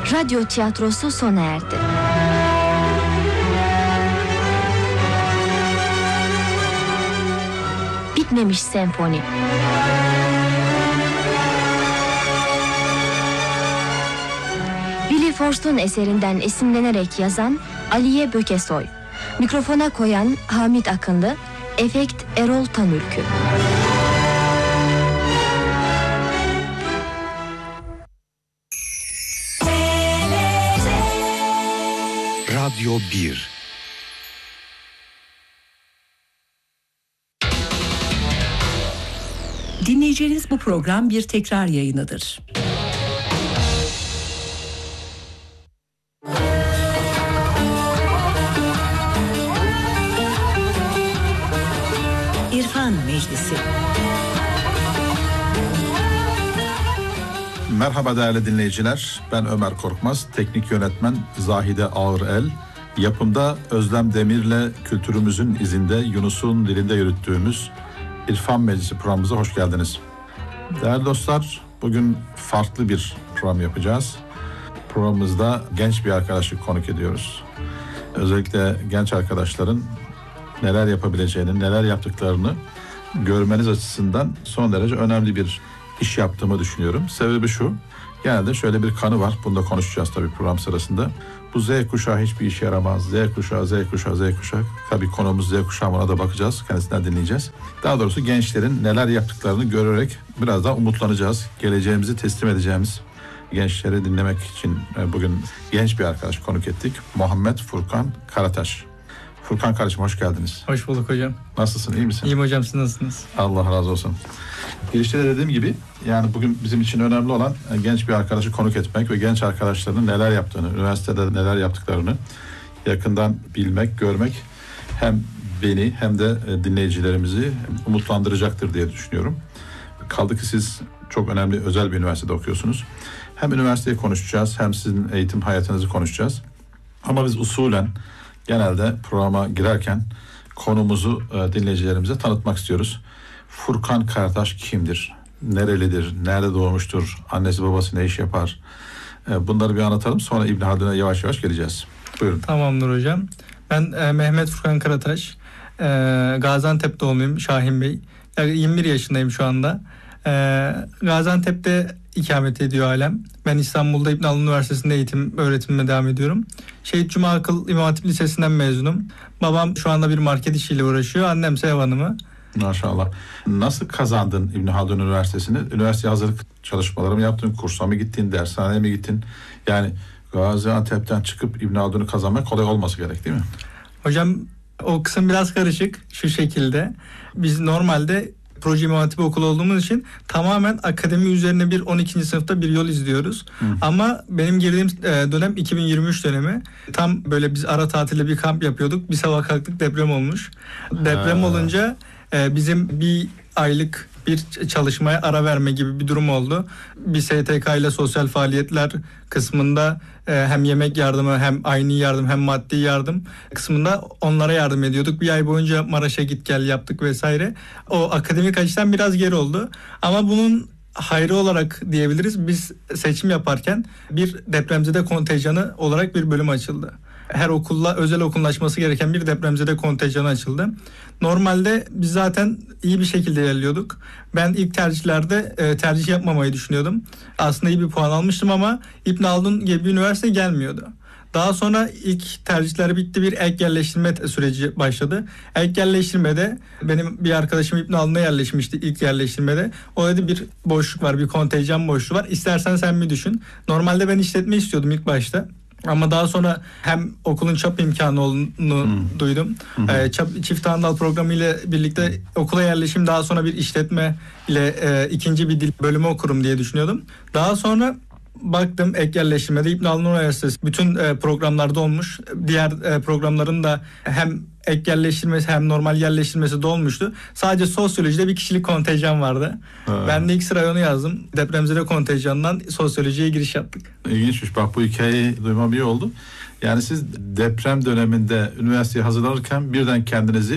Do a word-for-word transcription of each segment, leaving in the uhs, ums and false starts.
Radyo tiyatrosu sona erdi. Bitmemiş senfoni. Willy Forst'un eserinden esinlenerek yazan Aliye Bökesoy, mikrofona koyan Hamit Akınlı, efekt Erol Tanürkü. Radyo bir. Dinleyeceğiniz bu program bir tekrar yayınıdır. İrfan Meclisi. Merhaba değerli dinleyiciler, ben Ömer Korkmaz, teknik yönetmen Zahide Ağırel, yapımda Özlem Demir'le kültürümüzün izinde Yunus'un dilinde yürüttüğümüz İrfan Meclisi programımıza hoş geldiniz. Değerli dostlar, bugün farklı bir program yapacağız. Programımızda genç bir arkadaşı konuk ediyoruz. Özellikle genç arkadaşların neler yapabileceğini, neler yaptıklarını görmeniz açısından son derece önemli bir iş yaptığımı düşünüyorum. Sebebi şu, genelde şöyle bir kanı var, bunu da konuşacağız tabii program sırasında. Bu Z kuşağı hiçbir işe yaramaz, Z kuşağı, Z kuşağı, Z kuşağı. Tabii konumuz Z kuşağı, ona da bakacağız, kendisinden dinleyeceğiz. Daha doğrusu gençlerin neler yaptıklarını görerek biraz daha umutlanacağız. Geleceğimizi teslim edeceğimiz gençleri dinlemek için bugün genç bir arkadaş konuk ettik. Muhammed Furkan Karataş. Furkan kardeşim, hoş geldiniz. Hoş bulduk hocam. Nasılsın, iyi misin? İyiyim hocam, siz nasılsınız? Allah razı olsun. Girişte de dediğim gibi, yani bugün bizim için önemli olan genç bir arkadaşı konuk etmek ve genç arkadaşların neler yaptığını, üniversitede neler yaptıklarını yakından bilmek, görmek hem beni hem de dinleyicilerimizi umutlandıracaktır diye düşünüyorum. Kaldı ki siz çok önemli, özel bir üniversitede okuyorsunuz. Hem üniversiteyi konuşacağız, hem sizin eğitim hayatınızı konuşacağız. Ama biz usulen genelde programa girerken konumuzu dinleyicilerimize tanıtmak istiyoruz. Furkan Karataş kimdir? Nerelidir? Nerede doğmuştur? Annesi babası ne iş yapar? Bunları bir anlatalım. Sonra İbn Haldun'a yavaş yavaş geleceğiz. Buyurun. Tamamdır hocam. Ben e, Mehmet Furkan Karataş. E, Gaziantep doğumluyum, Şahin Bey. Yani yirmi bir yaşındayım şu anda. E, Gaziantep'te ikamet ediyor ailem. Ben İstanbul'da İbn Haldun Üniversitesi'nde eğitim öğretimime devam ediyorum. Şehit Cuma Akıl İmam Hatip Lisesi'nden mezunum. Babam şu anda bir market işiyle uğraşıyor. Annemse ev hanımı. Maşallah. Nasıl kazandın İbn Haldun Üniversitesi'ni? Üniversite hazırlık çalışmaları mı yaptın? Kursa mı gittin? Dershaneye mi gittin? Yani Gaziantep'ten çıkıp İbn Haldun'u kazanmak kolay olması gerek değil mi? Hocam o kısım biraz karışık şu şekilde. Biz normalde proje İmam Hatip okulu olduğumuz için tamamen akademi üzerine bir on ikinci sınıfta bir yol izliyoruz. Hı. Ama benim girdiğim dönem iki bin yirmi üç dönemi. Tam böyle biz ara tatilde bir kamp yapıyorduk. Bir sabah kalktık, deprem olmuş. Deprem ha. olunca bizim bir aylık bir çalışmaya ara verme gibi bir durum oldu. Bir S T K ile sosyal faaliyetler kısmında hem yemek yardımı, hem aynı yardım, hem maddi yardım kısmında onlara yardım ediyorduk. Bir ay boyunca Maraş'a git gel yaptık vesaire. O akademik açıdan biraz geri oldu. Ama bunun hayrı olarak diyebiliriz. Biz seçim yaparken bir depremzede kontenjanı olarak bir bölüm açıldı. Her okulla özel okullaşması gereken bir depremzede kontenjanı açıldı. Normalde biz zaten iyi bir şekilde ilerliyorduk. Ben ilk tercihlerde e, tercih yapmamayı düşünüyordum. Aslında iyi bir puan almıştım ama İbn Haldun gibi bir üniversite gelmiyordu. Daha sonra ilk tercihler bitti, bir ek yerleştirme süreci başladı. Ek yerleştirmede benim bir arkadaşım İbn Haldun'a yerleşmişti ilk yerleştirmede. O dedi bir boşluk var, bir kontenjan boşluğu var. İstersen sen mi düşün? Normalde ben işletme istiyordum ilk başta. Ama daha sonra hem okulun çap imkanı olduğunu hmm. duydum. Hmm. E, çap, çift andal programı ile birlikte okula yerleşim, daha sonra bir işletme ile e, ikinci bir dil bölümü okurum diye düşünüyordum. Daha sonra baktım ek yerleştirmede İbn Haldun Üniversitesi bütün e, programlarda olmuş. Diğer e, programların da hem ek yerleştirmesi hem normal yerleştirmesi dolmuştu. Sadece sosyolojide bir kişilik kontenjan vardı. Ha. Ben de ilk sıraya onu yazdım. Depremzede kontenjanından sosyolojiye giriş yaptık. İlginçmiş. Bak, bu hikayeyi duymam iyi oldu. Yani siz deprem döneminde üniversiteye hazırlanırken birden kendinizi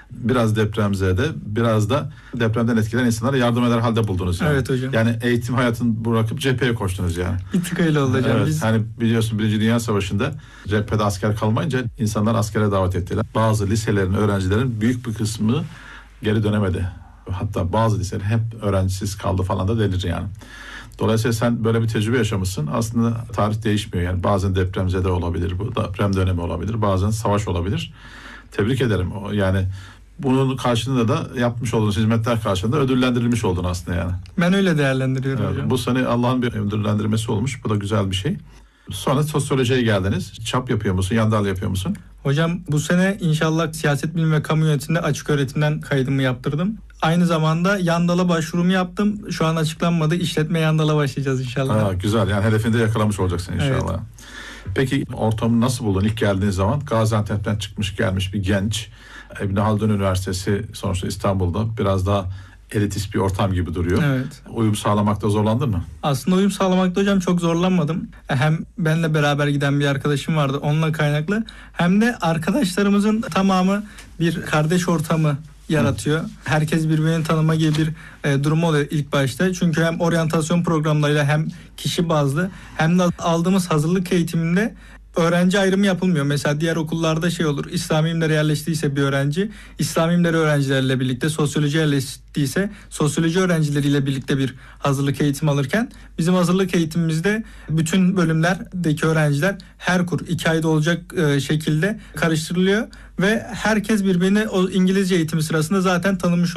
biraz depremzede, biraz da depremden etkilenen insanlara yardım eder halde buldunuz yani. Evet hocam. Yani eğitim hayatını bırakıp cepheye koştunuz yani. Bir tık öyle oldu hocam. Evet, Biz hani biliyorsun Birinci Dünya Savaşı'nda cephede asker kalmayınca insanlar askere davet ettiler. Bazı liselerin öğrencilerin büyük bir kısmı geri dönemedi. Hatta bazı liseler hep öğrencisiz kaldı falan da denir yani. Dolayısıyla sen böyle bir tecrübe yaşamışsın. Aslında tarih değişmiyor yani. Bazen depremzede olabilir, bu deprem dönemi olabilir, bazen savaş olabilir. Tebrik ederim. Yani bunun karşılığında da yapmış olduğunuz hizmetler karşılığında ödüllendirilmiş oldun aslında yani. ben öyle değerlendiriyorum Evet, hocam. bu sene Allah'ın bir ödüllendirmesi olmuş. Bu da güzel bir şey. Sonra sosyolojiye geldiniz. Çap yapıyor musun? Yandal yapıyor musun? Hocam bu sene inşallah siyaset bilimi ve kamu yönetiminde açık öğretimden kaydımı yaptırdım. Aynı zamanda Yandal'a başvurumu yaptım. Şu an açıklanmadı. İşletme Yandal'a başlayacağız inşallah. Ha, güzel yani hedefinde yakalamış olacaksın inşallah. Evet. Peki ortamı nasıl buldun ilk geldiğin zaman? Gaziantep'ten çıkmış gelmiş bir genç. İbn Haldun Üniversitesi sonuçta İstanbul'da biraz daha elitist bir ortam gibi duruyor. Evet. Uyum sağlamakta zorlandın mı? Aslında uyum sağlamakta hocam çok zorlanmadım. Hem benimle beraber giden bir arkadaşım vardı onunla kaynaklı. Hem de arkadaşlarımızın tamamı bir kardeş ortamı yaratıyor. Herkes birbirini tanıma gibi bir e, durum oluyor ilk başta. Çünkü hem oryantasyon programlarıyla hem kişi bazlı hem de aldığımız hazırlık eğitiminde öğrenci ayrımı yapılmıyor. Mesela diğer okullarda şey olur. İslami ilimlere yerleştiyse bir öğrenci, İslami ilimleri öğrencilerle birlikte, sosyoloji yerleştiyse sosyoloji öğrencileriyle birlikte bir hazırlık eğitimi alırken bizim hazırlık eğitimimizde bütün bölümlerdeki öğrenciler her kur iki ayda olacak e, şekilde karıştırılıyor ve herkes birbirini o İngilizce eğitimi sırasında zaten tanımış